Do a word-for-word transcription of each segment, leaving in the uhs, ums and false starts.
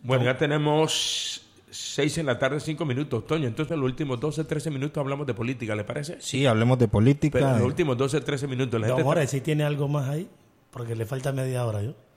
Bueno, ya tenemos seis en la tarde, cinco minutos, Toño. Entonces, en los últimos doce, trece minutos hablamos de política, ¿le parece? Sí, hablemos de política. Pero en los últimos doce, trece minutos. La Don gente Jorge, está... si tiene algo más ahí, porque le falta media hora, ¿yo?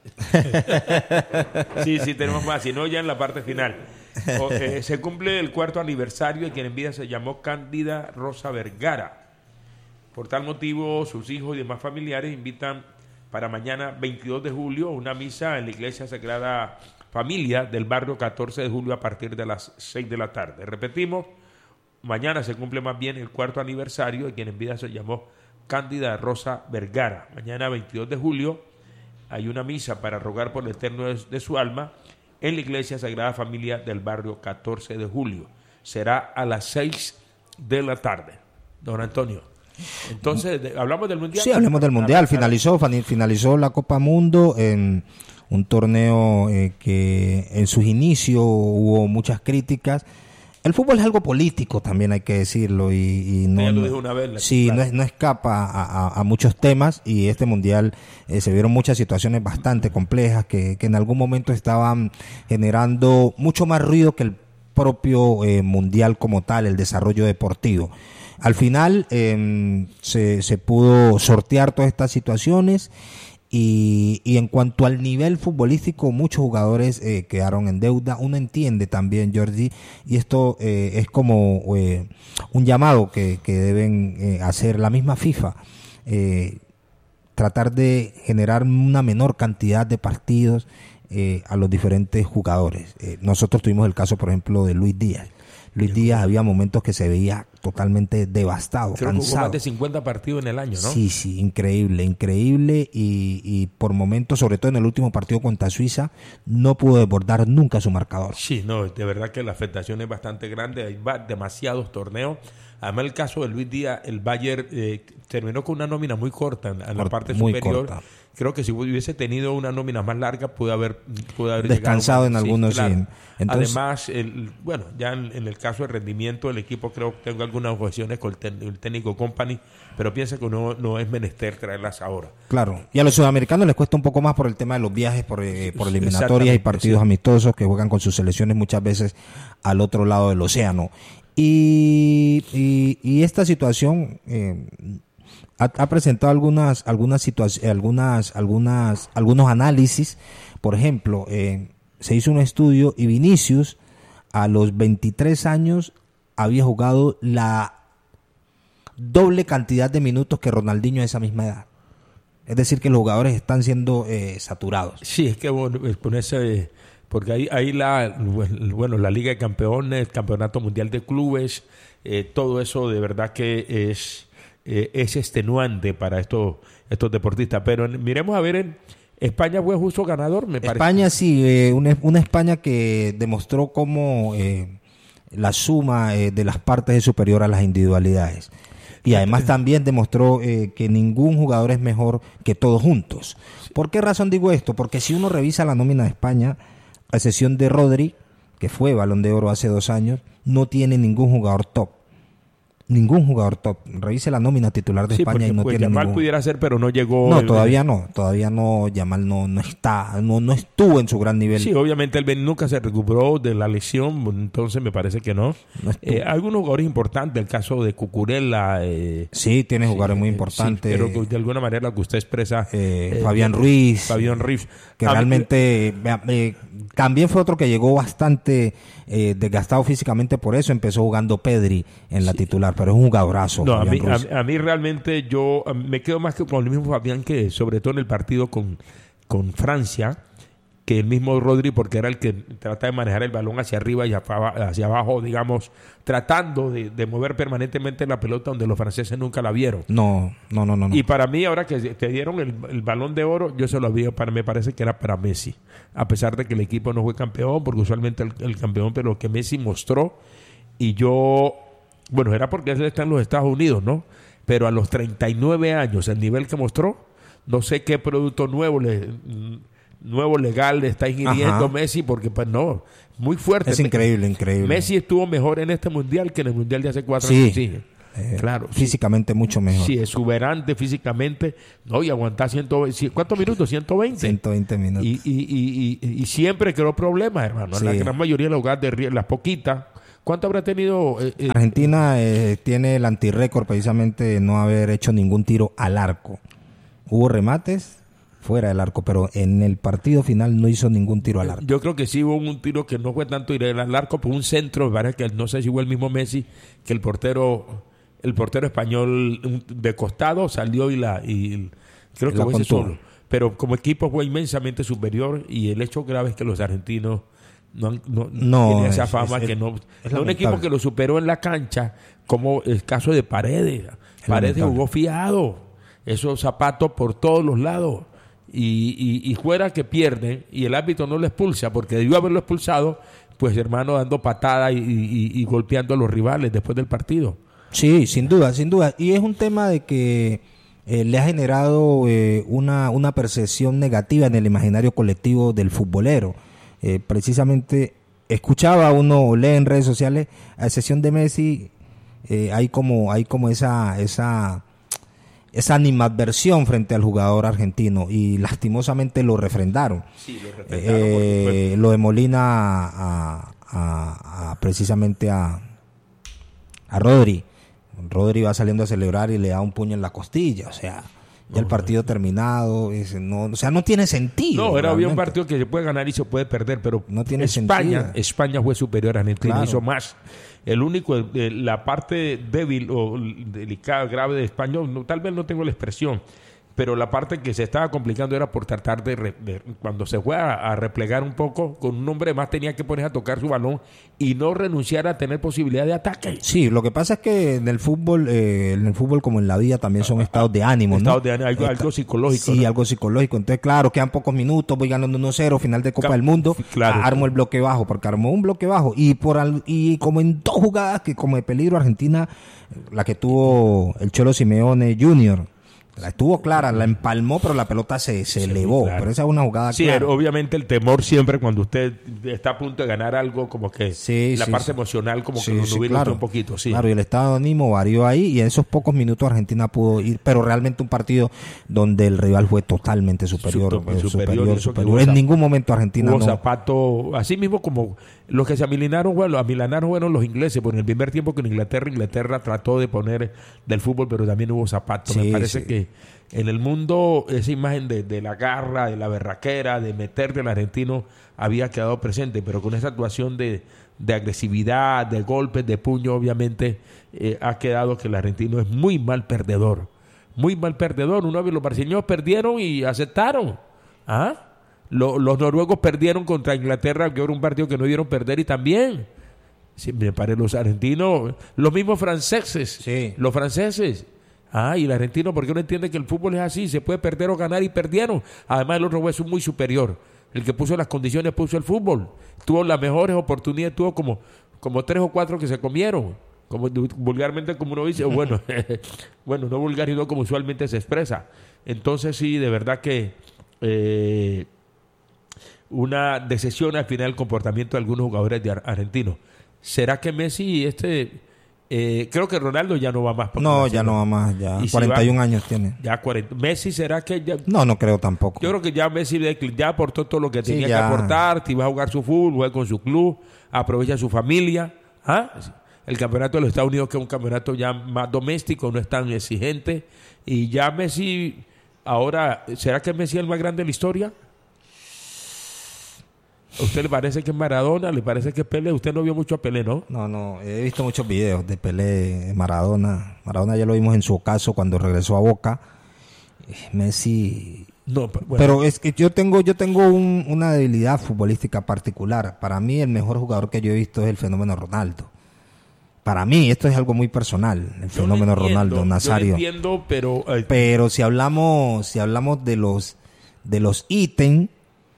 sí, sí, tenemos más. Si no, ya en la parte final. O, eh, se cumple el cuarto aniversario de quien en vida se llamó Cándida Rosa Vergara. Por tal motivo, sus hijos y demás familiares invitan para mañana, veintidós de julio, una misa en la Iglesia Sagrada Familia del barrio catorce de julio a partir de las seis de la tarde. Repetimos, mañana se cumple más bien el cuarto aniversario de quien en vida se llamó Cándida Rosa Vergara. Mañana, veintidós de julio, hay una misa para rogar por el eterno de, de su alma en la Iglesia Sagrada Familia del barrio catorce de julio. Será a las seis de la tarde. Don Antonio. Entonces, de, ¿hablamos del Mundial? Sí, hablemos del Mundial. Finalizó, finalizó la Copa Mundo en un torneo eh, que en sus inicios hubo muchas críticas. El fútbol es algo político, también hay que decirlo, y, y no, ya lo dijo una vez, sí, claro. no, es, no escapa a, a, a muchos temas, y este mundial eh, se vieron muchas situaciones bastante complejas que, que en algún momento estaban generando mucho más ruido que el propio eh, mundial como tal, el desarrollo deportivo. Al final eh, se, se pudo sortear todas estas situaciones. Y, y en cuanto al nivel futbolístico, muchos jugadores eh, quedaron en deuda. Uno entiende también, Jordi, y esto eh, es como eh, un llamado que, que deben eh, hacer la misma FIFA, eh, tratar de generar una menor cantidad de partidos eh, a los diferentes jugadores. Eh, nosotros tuvimos el caso, por ejemplo, de Luis Díaz. Luis Díaz había momentos que se veía totalmente devastado, Creo cansado. que jugó más de cincuenta partidos en el año, ¿no? Sí, sí, increíble, increíble, y, y por momentos, sobre todo en el último partido contra Suiza, no pudo desbordar nunca su marcador. Sí, no, de verdad que la afectación es bastante grande, hay va- demasiados torneos. Además, el caso de Luis Díaz, el Bayern eh, terminó con una nómina muy corta en, en la Cort- parte muy superior. corta. Creo que si hubiese tenido una nómina más larga, pudo haber, pudo haber Descansado llegado, en algunos, claro. sí. Entonces- Además, el, bueno, ya en, en el caso de rendimiento del equipo, creo que tengo algunas objeciones con el, ten- el técnico Company, pero pienso que no, no es menester traerlas ahora. Claro, y a los sudamericanos les cuesta un poco más por el tema de los viajes, por, eh, por eliminatorias y Exactamente, partidos sí. amistosos que juegan con sus selecciones muchas veces al otro lado del océano. Y, y, y esta situación eh, ha, ha presentado algunas algunas situaciones, algunas algunas algunos análisis. Por ejemplo, eh, se hizo un estudio y Vinicius a los veintitrés años había jugado la doble cantidad de minutos que Ronaldinho a esa misma edad. Es decir, que los jugadores están siendo eh, saturados. Sí, es que bueno, es ponerse, porque ahí, ahí la, bueno, la Liga de Campeones, el Campeonato Mundial de Clubes, eh, todo eso de verdad que es, eh, es extenuante para estos, estos deportistas. Pero en, miremos a ver, en España fue justo ganador, me parece. España sí, eh, una, una España que demostró cómo eh, la suma eh, de las partes es superior a las individualidades. Y además también demostró eh, que ningún jugador es mejor que todos juntos. ¿Por qué razón digo esto? Porque si uno revisa la nómina de España, a excepción de Rodri, que fue Balón de Oro hace dos años, no tiene ningún jugador top. Ningún jugador top. Revise la nómina titular de Sí, España porque, y no pues, tiene Yamal ningún. pudiera ser, pero no llegó. No, el- todavía no. Todavía no. Yamal no, no está, no, no estuvo en su gran nivel. Sí, obviamente él ven- nunca se recuperó de la lesión, entonces me parece que no. No estuvo. Eh, algunos jugadores importantes, el caso de Cucurella. Eh, Sí, tiene jugadores sí, muy eh, importantes. sí, pero que de alguna manera lo que usted expresa. Eh, eh, Fabián Ruiz. Fabián Ruiz. Que A mí- realmente eh, eh, también fue otro que llegó bastante eh, desgastado físicamente, por eso empezó jugando Pedri en la titular, pero es un jugadorazo. No, a Fabián mí, a, Ruiz. a mí realmente yo a mí me quedo más que con el mismo Fabián, que sobre todo en el partido con, con Francia, que el mismo Rodri, porque era el que trata de manejar el balón hacia arriba y hacia abajo, digamos, tratando de, de mover permanentemente la pelota donde los franceses nunca la vieron. No, no, no, no. no. Y para mí, ahora que te dieron el, el balón de oro, yo se lo vi, para me parece que era para Messi. A pesar de que el equipo no fue campeón, porque usualmente el, el campeón, pero lo que Messi mostró, y yo, bueno, era porque él está en los Estados Unidos, ¿no? Pero a los treinta y nueve años, el nivel que mostró, no sé qué producto nuevo le... nuevo legal le está ingiriendo Ajá. Messi, porque pues no, muy fuerte. Es increíble, increíble. Messi estuvo mejor en este mundial que en el mundial de hace cuatro Sí. años. Sí. eh, claro, físicamente sí. mucho mejor. Sí, exuberante físicamente, no, y aguantar ciento veinte, ¿cuántos minutos? ciento veinte. ciento veinte minutos. Y, y, y, y, y siempre creó problemas, hermano. Sí. La gran mayoría de las jugadas de rie- las poquitas. ¿Cuánto habrá tenido? Eh, eh, Argentina eh, tiene el antirrécord precisamente de no haber hecho ningún tiro al arco. Hubo remates fuera del arco, pero en el partido final no hizo ningún tiro al arco. Yo creo que sí hubo un tiro que no fue tanto ir al arco, pero un centro, me parece que no sé si fue el mismo Messi, que el portero el portero español un- de costado salió y la y creo que La fue ese contuvo. solo. Pero como equipo fue inmensamente superior y el hecho grave es que los argentinos no, han- no, No, tienen esa es- fama es- que no... es no un lamentable. equipo que lo superó en la cancha, como el caso de Paredes. Paredes lamentable. jugó fiado, esos zapatos por todos los lados. Y, y, y fuera que pierden y el árbitro no lo expulsa porque debió haberlo expulsado, pues hermano dando patadas y, y, y golpeando a los rivales después del partido. Sí, sin duda, sin duda. Y es un tema de que eh, le ha generado eh, una, una percepción negativa en el imaginario colectivo del futbolero. Eh, precisamente escuchaba uno o lee en redes sociales, a excepción de Messi, eh, hay como hay como esa esa esa animadversión frente al jugador argentino y lastimosamente lo refrendaron. Sí, lo Eh, lo de Molina a, a- a- precisamente a, a Rodri. Rodri va saliendo a celebrar y le da un puño en la costilla, o sea, ya el partido terminado, es- no, o sea, no tiene sentido. No, era había un realmente. partido que se puede ganar y se puede perder, pero No tiene España, sentido. España fue superior a Argentina, Claro. hizo más. El único, eh, la parte débil o delicada, grave de España, no, tal vez no tengo la expresión, pero la parte que se estaba complicando era por tratar de, re- de- cuando se fue a, a replegar un poco, con un hombre más tenía que ponerse a tocar su balón y no renunciar a tener posibilidad de ataque. Sí, lo que pasa es que en el fútbol, eh, en el fútbol como en la vida también son estados de ánimo, ¿no? Estado de ánimo, algo, algo psicológico. Sí, ¿no? algo psicológico. Entonces, claro, quedan pocos minutos, voy ganando uno cero, final de Copa Ca- del Mundo, claro. armo el bloque bajo, porque armó un bloque bajo. Y por al- y como en dos jugadas que como de peligro Argentina, la que tuvo el Cholo Simeone junior, la estuvo clara, la empalmó, pero la pelota se, se Sí, elevó. claro. Pero esa es una jugada Sí, clara. obviamente el temor siempre cuando usted está a punto de ganar algo, como que Sí, la sí, parte sí. emocional como Sí, que lo sí, nubila claro. un poquito. Sí. Claro, y el estado de ánimo varió ahí y en esos pocos minutos Argentina pudo ir, pero realmente un partido donde el rival fue totalmente superior, Super- eh, superior, superior, y eso que superior. hubo En zap- ningún momento Argentina Hubo no. zapatos, así mismo como los que se amilanaron, bueno, los amilanaron fueron los ingleses, porque en el primer tiempo con Inglaterra, Inglaterra trató de poner del fútbol, pero también hubo zapatos. Sí, Me parece sí. que en el mundo esa imagen de, de la garra, de la berraquera, de meterte al argentino había quedado presente, pero con esa actuación de, de agresividad, de golpes, de puño, obviamente eh, ha quedado que el argentino es muy mal perdedor. Muy mal perdedor. Uno ve los brasileños perdieron y aceptaron. ¿Ah? Lo- los noruegos perdieron contra Inglaterra, que era un partido que no dieron perder y también. Sí, me parece los argentinos, los mismos franceses, Sí. los franceses. Ah, y el argentino, porque uno entiende que el fútbol es así, se puede perder o ganar y perdieron. Además, el otro fue muy superior. El que puso las condiciones puso el fútbol. Tuvo las mejores oportunidades, tuvo como, como tres o cuatro que se comieron. Como vulgarmente, como uno dice, bueno, bueno, no vulgar, sino como usualmente se expresa. Entonces, sí, de verdad que eh, una decepción al final el comportamiento de algunos jugadores de ar- argentinos. ¿Será que Messi, este, eh, creo que Ronaldo ya no va más? por No, Brasil, ya no va más, ya Y si cuarenta y uno va- años tiene. Ya cuarenta. Messi, ¿será que ya? No, no creo tampoco. Yo creo que ya Messi decl- ya aportó todo lo que Sí, tenía ya. que aportar, te iba a jugar su fútbol, juega con su club, aprovecha su familia. ¿Ah? El campeonato de los Estados Unidos, que es un campeonato ya más doméstico, no es tan exigente. Y ya Messi, ahora, ¿será que Messi es el más grande de la historia? ¿A usted le parece que es Maradona? ¿Le parece que es Pelé? Usted no vio mucho a Pelé, ¿no? No, no, he visto muchos videos de Pelé, Maradona. Maradona ya lo vimos en su ocaso cuando regresó a Boca. Eh, Messi. No, p- bueno, Pero es que yo tengo, yo tengo un- una debilidad futbolística particular. Para mí el mejor jugador que yo he visto es el fenómeno Ronaldo. Para mí esto es algo muy personal, el yo lo fenómeno entiendo, Ronaldo, yo lo Nazario. entiendo, pero... eh, Pero si hablamos, si hablamos de los de los ítems,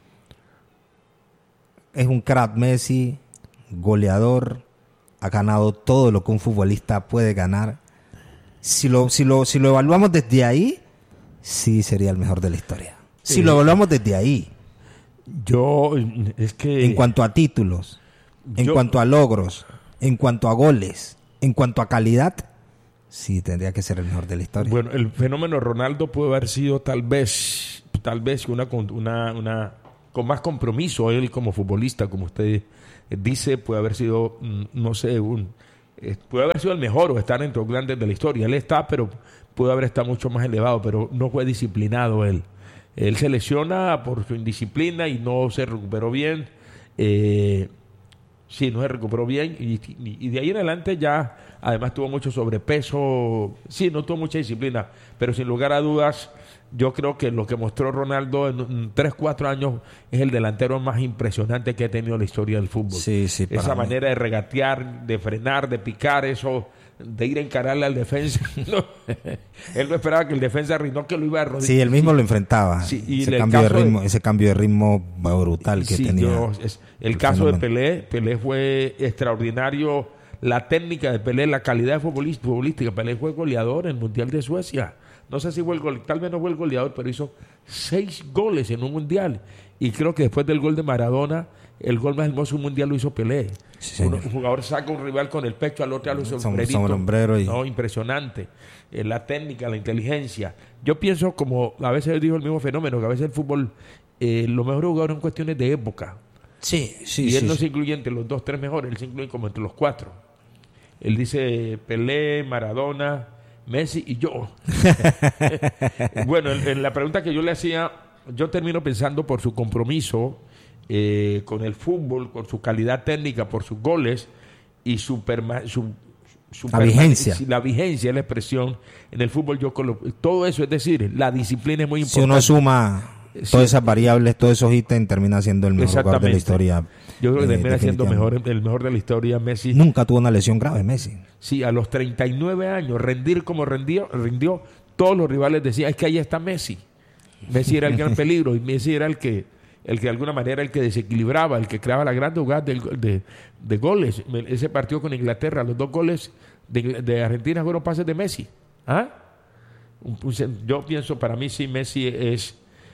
es un crack Messi, goleador, ha ganado todo lo que un futbolista puede ganar. Si lo, si lo, si lo evaluamos desde ahí, sí sería el mejor de la historia. Si Eh, lo evaluamos desde ahí, yo, es que... en cuanto a títulos, en yo- cuanto a logros, en cuanto a goles, en cuanto a calidad, Sí, tendría que ser el mejor de la historia. Bueno, el fenómeno Ronaldo puede haber sido tal vez, tal vez una, una, una con más compromiso él como futbolista, como usted dice, puede haber sido, no sé, un, eh, puede haber sido el mejor o estar entre los grandes de la historia. Él está, pero puede haber estado mucho más elevado, pero no fue disciplinado él. Él se lesiona por su indisciplina y no se recuperó bien. Eh, sí, no se recuperó bien y, y, y de ahí en adelante ya, además tuvo mucho sobrepeso. Sí, no tuvo mucha disciplina, pero sin lugar a dudas, yo creo que lo que mostró Ronaldo en tres, cuatro años es el delantero más impresionante que ha tenido la historia del fútbol. Sí, sí, esa mí. manera de regatear, de frenar, de picar, eso, de ir a encararle al defensa. No, él no esperaba que el defensa no que lo iba a rodillar. Sí, él mismo lo enfrentaba. Sí, y ese, el cambio de caso ritmo, de, ese cambio de ritmo brutal que sí, tenía. Yo, es, el, el caso fenómeno. de Pelé, Pelé fue extraordinario. La técnica de Pelé, la calidad de futbolista, futbolística. Pelé fue goleador en el Mundial de Suecia. No sé si fue el gol, tal vez no fue el goleador, pero hizo seis goles en un mundial. Y creo que después del gol de Maradona, el gol más hermoso de un mundial lo hizo Pelé. Sí, un, un jugador saca un rival con el pecho, al otro a los sombreritos. Sombrero y... No, impresionante. Eh, la técnica, la inteligencia. Yo pienso, como a veces dijo el mismo fenómeno, que a veces el fútbol, eh, los mejores jugadores son cuestiones de época. Sí, sí, y él sí, no sí. se incluye entre los dos, tres mejores, él se incluye como entre los cuatro. Él dice Pelé, Maradona, Messi y yo. Bueno, en, en la pregunta que yo le hacía, yo termino pensando por su compromiso eh, con el fútbol, por su calidad técnica, por sus goles y su, perma, su, su la vigencia. La vigencia, la expresión en el fútbol. Yo colo- todo eso, es decir, la disciplina es muy importante. Si uno suma Sí. todas esas variables, todos esos ítems, termina siendo el mejor jugador de la historia. Yo creo que eh, termina siendo mejor, el mejor de la historia, Messi. Nunca tuvo una lesión grave, Messi. Sí, a los treinta y nueve años, rendir como rendió, rindió, todos los rivales decían, es que ahí está Messi. Messi era el gran peligro y Messi era el que, el que de alguna manera el que desequilibraba, el que creaba la gran jugada de, de, de goles. Ese partido con Inglaterra, los dos goles de, de Argentina fueron pases de Messi. ¿Ah? Yo pienso, para mí sí, Messi es...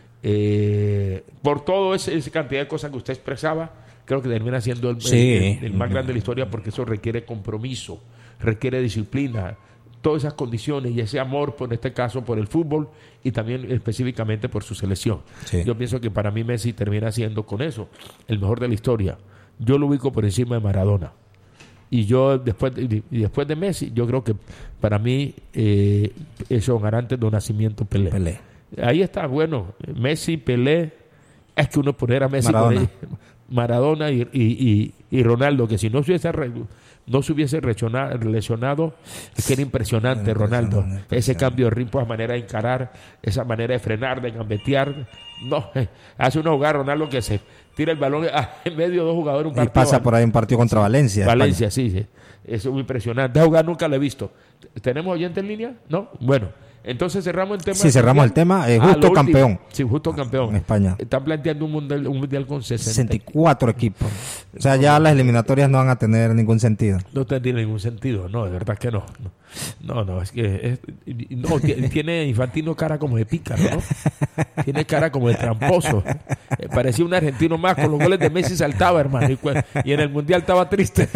Eh, por todo ese, esa cantidad de cosas que usted expresaba, creo que termina siendo el, sí. el, el, el más grande de la historia, porque eso requiere compromiso, requiere disciplina, todas esas condiciones y ese amor, por este caso, por el fútbol y también específicamente por su selección. Sí. Yo pienso que para mí Messi termina siendo con eso el mejor de la historia. Yo lo ubico por encima de Maradona. Y yo, después de, y después de Messi, yo creo que para mí eh, son garantes de un nacimiento Pelé. Pelé. Ahí está, bueno, Messi, Pelé, es que uno poner a Messi Maradona, con él, Maradona y, y, y, y Ronaldo, que si no se hubiese, re, no se hubiese lesionado, es que era impresionante, Ronaldo. Impresionante. Ese cambio de ritmo, esa manera de encarar, esa manera de frenar, de gambetear. No, hace una jugada Ronaldo que se tira el balón en medio de dos jugadores. Un partido, y pasa por ahí un partido contra Valencia. Valencia, sí, sí. Eso es muy impresionante. Esa jugada nunca la he visto. ¿Tenemos oyente en línea? ¿No? Bueno. Entonces cerramos el tema. Sí, cerramos el tema. Eh, justo ah, campeón. Último. Sí, justo campeón. En España. Están planteando un mundial, un mundial con sesenta, sesenta y cuatro equipos. O sea, ya las eliminatorias no van a tener ningún sentido. No tiene ningún sentido, no, de verdad que no. No, no, no es que... Es, no, tiene Infantino cara como de pícaro, ¿no? Tiene cara como de tramposo. Eh, parecía un argentino más, con los goles de Messi saltaba, hermano. Y, y en el mundial estaba triste.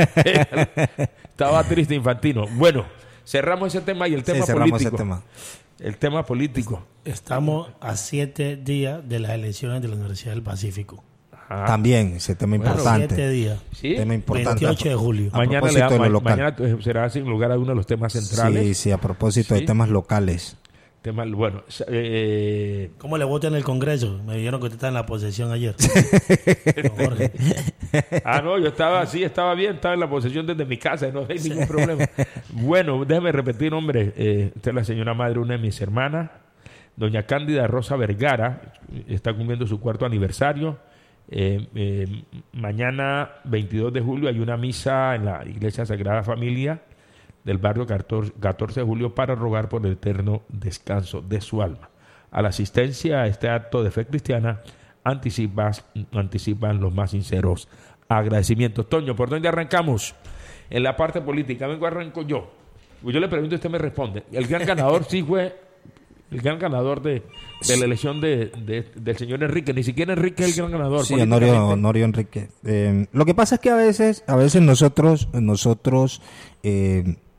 Estaba triste Infantino. Bueno, cerramos ese tema y el tema sí, cerramos político. Ese tema. El tema político. Estamos a siete días de las elecciones de la Universidad del Pacífico. Ah. También, ese tema bueno, importante. Siete días. ¿Sí? Tema importante. veintiocho de julio. Mañana, le da, ma- mañana será sin lugar a uno de los temas centrales. Sí, sí, a propósito ¿Sí? de temas locales. Tema, bueno, eh, ¿cómo le votan en el Congreso? Me dijeron que usted está en la posesión ayer. Jorge. Ah, no, yo estaba así, estaba bien, estaba en la posesión desde mi casa, no hay sí. ningún problema. Bueno, déjeme repetir, hombre, eh, esta es la señora madre, una de mis hermanas, doña Cándida Rosa Vergara, está cumpliendo su cuarto aniversario. Eh, eh, mañana, veintidós de julio, hay una misa en la Iglesia Sagrada Familia del barrio catorce de julio para rogar por el eterno descanso de su alma. A la asistencia a este acto de fe cristiana anticipan, anticipan los más sinceros agradecimientos. Toño, ¿por dónde arrancamos? En la parte política, vengo arranco yo. Yo le pregunto y usted me responde. El gran ganador sí fue el gran ganador de, de la elección de, de, del señor Enrique. Ni siquiera Enrique es el gran ganador. Sí, Honorio, Honorio Enrique. Eh, lo que pasa es que a veces, a veces nosotros, nosotros eh,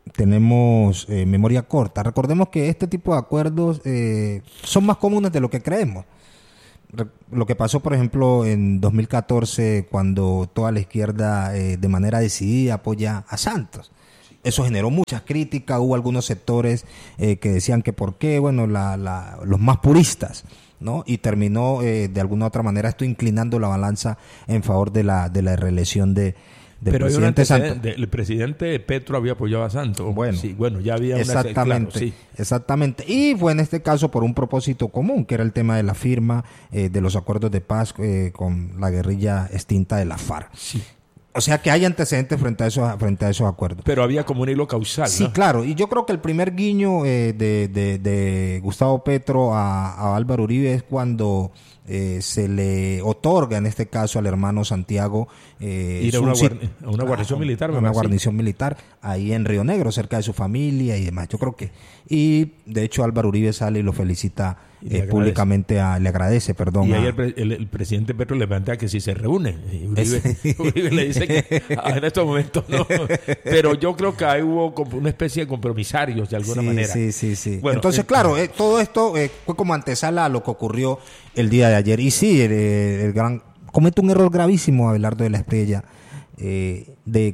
tenemos eh, memoria corta. Recordemos que este tipo de acuerdos eh, son más comunes de lo que creemos. Re- lo que pasó, por ejemplo, en dos mil catorce, cuando toda la izquierda eh, de manera decidida apoya a Santos. Eso generó muchas críticas, hubo algunos sectores eh, que decían que por qué, bueno, la, la, los más puristas, ¿no? Y terminó eh, de alguna u otra manera esto inclinando la balanza en favor de la de la reelección de del Pero hay un presidente Santos. antecedente. El presidente Petro había apoyado a Santos. Bueno, sí, bueno, ya había una... Exactamente, claro, sí. exactamente. Y fue en este caso por un propósito común, que era el tema de la firma eh, de los acuerdos de paz eh, con la guerrilla extinta de la FARC. Sí. O sea que hay antecedentes frente a esos, frente a esos acuerdos. Pero había como un hilo causal, Sí, ¿no? claro. Y yo creo que el primer guiño eh, de, de, de Gustavo Petro a, a Álvaro Uribe es cuando eh, se le otorga, en este caso al hermano Santiago, eh, ir a su- una, sí, guarni- a una guarnición a- militar. a me una parece. guarnición militar ahí en Río Negro, cerca de su familia y demás. Yo creo que... Y de hecho Álvaro Uribe sale y lo felicita Y le eh, agradece. públicamente, a, le agradece, perdón. Y a- ahí el, pre- el- el presidente Petro le plantea que si se reúnen. Y Uribe, Uribe le dice que ah, en estos momentos no. Pero yo creo que ahí hubo como una especie de compromisarios de alguna sí, manera. Sí, sí, sí. Bueno, Entonces, eh, claro, eh, todo esto eh, fue como antesala a lo que ocurrió el día de ayer. Y sí, el, el gran comete un error gravísimo Abelardo de la Espriella eh, de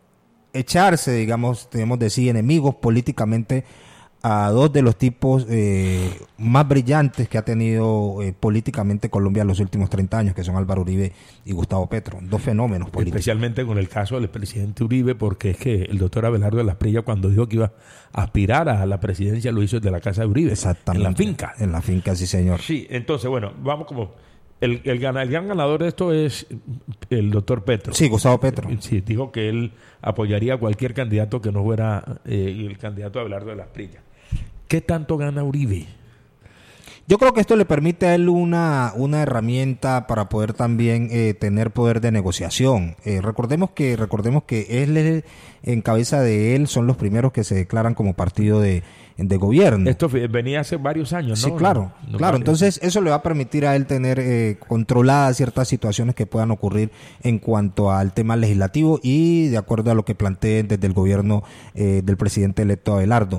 echarse, digamos, tenemos decir, enemigos políticamente a dos de los tipos eh, más brillantes que ha tenido eh, políticamente Colombia en los últimos treinta años, que son Álvaro Uribe y Gustavo Petro, dos fenómenos políticos. Especialmente con el caso del presidente Uribe, porque es que el doctor Abelardo de la Espriella, cuando dijo que iba a aspirar a la presidencia, lo hizo desde la casa de Uribe, Exactamente. en la finca. En la finca, sí, señor. Sí, entonces, bueno, vamos como... El, el, gana- el gran ganador de esto es el doctor Petro. Sí, Gustavo Petro. Sí, dijo que él apoyaría a cualquier candidato que no fuera eh, el candidato Abelardo de la Espriella. ¿Qué tanto gana Uribe? Yo creo que esto le permite a él una, una herramienta para poder también eh, tener poder de negociación. Eh, recordemos que recordemos que él, él, en cabeza de él, son los primeros que se declaran como partido de, de gobierno. Esto fue- venía hace varios años, ¿no? Sí, claro, No, no claro. varios. Entonces eso le va a permitir a él tener eh, controladas ciertas situaciones que puedan ocurrir en cuanto al tema legislativo y de acuerdo a lo que planteen desde el gobierno eh, del presidente electo Abelardo.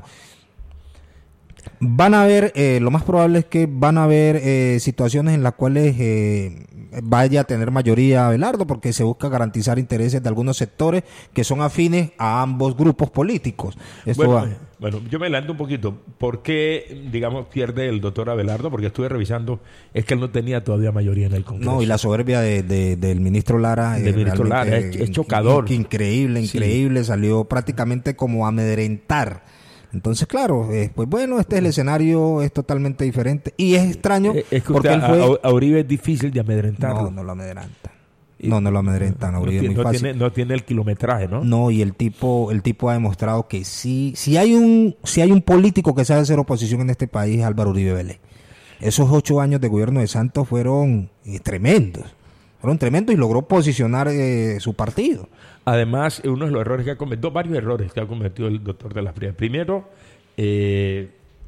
Van a haber, eh, lo más probable es que van a haber eh, situaciones en las cuales eh, vaya a tener mayoría Abelardo, porque se busca garantizar intereses de algunos sectores que son afines a ambos grupos políticos. Esto Bueno, va- eh, bueno, yo me adelanto un poquito. ¿Por qué, digamos, pierde el doctor Abelardo? Porque estuve revisando, es que él no tenía todavía mayoría en el Congreso. No, y la soberbia de, de- del ministro Lara, Del ministro realmente, Lara, es- es in- chocador. in- increíble, Sí. increíble, salió prácticamente como a amedrentar. Entonces, claro, eh, pues bueno, este es el escenario, es totalmente diferente. Y es extraño Eh, es que porque usted, él fue... a, a Uribe es difícil de amedrentarlo. No, no lo amedrenta. No, no lo amedrentan, a No Uribe es tiene, muy no fácil. tiene- no tiene el kilometraje, ¿no? No, y el tipo, el tipo ha demostrado que sí, si hay un, si hay un político que sabe hacer oposición en este país, es Álvaro Uribe Vélez. Esos ocho años de gobierno de Santos fueron eh, tremendos, fueron tremendos y logró posicionar eh, su partido. Además, uno de los errores que ha cometido, varios errores que ha cometido el doctor de la Espriella. Primero, eh,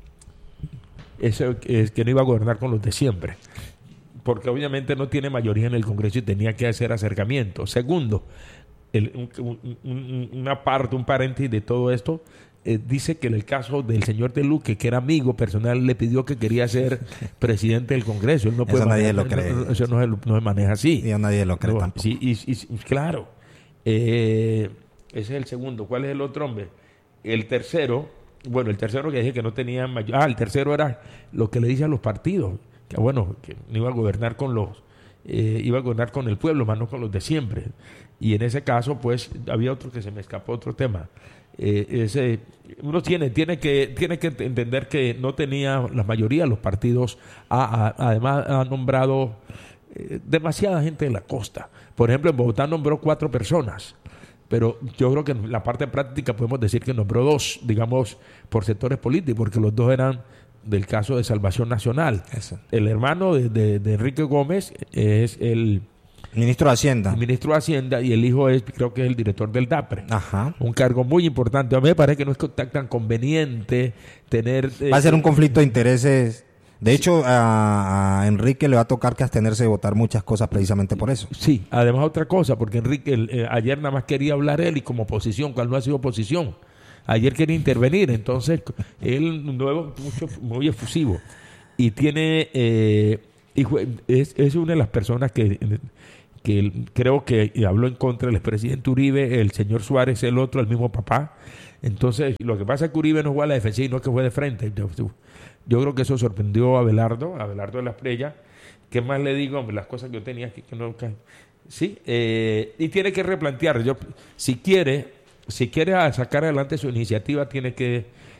eso es que no iba a gobernar con los de siempre, porque obviamente no tiene mayoría en el Congreso y tenía que hacer acercamientos. Segundo, el- un- un- un- una parte, un paréntesis de todo esto, eh, dice que en el caso del señor de Luque, que era amigo personal, le pidió que quería ser presidente del Congreso. Él no Eso puede nadie manejar- lo cree. no- no- eso no se, no se maneja así. Y a nadie lo cree No, tampoco. sí, y, y- y claro. Eh, ese es el segundo. ¿Cuál es el otro hombre? El tercero, bueno, el tercero que dije que no tenía mayor. Ah, el tercero era lo que le dice a los partidos, que bueno, que no iba a gobernar con los, eh, iba a gobernar con el pueblo, más no con los de siempre. Y en ese caso, pues, había otro que se me escapó, otro tema. Eh, ese, uno tiene, tiene que, tiene que entender que no tenía la mayoría de los partidos, ha- ha- además ha nombrado eh, demasiada gente de la costa. Por ejemplo, en Bogotá nombró cuatro personas, pero yo creo que en la parte práctica podemos decir que nombró dos, digamos, por sectores políticos, porque los dos eran del caso de Salvación Nacional. Eso. El hermano de, de- de Enrique Gómez es el Ministro de Hacienda. ministro de Hacienda y el hijo es, creo que es el director del DAPRE. Ajá. Un cargo muy importante. A mí me parece que no es tan conveniente tener... eh, Va a ser un conflicto de intereses. De hecho, a, a Enrique le va a tocar que abstenerse de votar muchas cosas precisamente por eso. Sí, además otra cosa, porque Enrique el, eh, ayer nada más quería hablar él y como oposición, cual no ha sido oposición. ayer quería intervenir, entonces él nuevo, mucho, muy efusivo. Y tiene, eh, y fue, es, es una de las personas que, que creo que habló en contra del expresidente Uribe, el señor Suárez, el otro, el mismo papá. Entonces, lo que pasa es que Uribe no fue a la defensiva y no es que fue de frente. Yo, yo creo que eso sorprendió a Abelardo, a Abelardo de la Espriella. ¿Qué más le digo? Hombre, las cosas que yo tenía que, que no... Que, sí, eh, y tiene que replantear. Yo, si quiere, si quiere sacar adelante su iniciativa, tiene que